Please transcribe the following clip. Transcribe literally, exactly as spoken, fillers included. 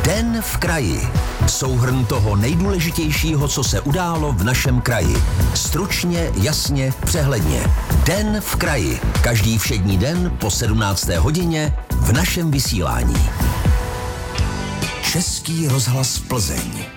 Den v kraji. Souhrn toho nejdůležitějšího, co se událo v našem kraji. Stručně, jasně, přehledně. Den v kraji. Každý všední den po sedmnácté hodině v našem vysílání. Český rozhlas Plzeň.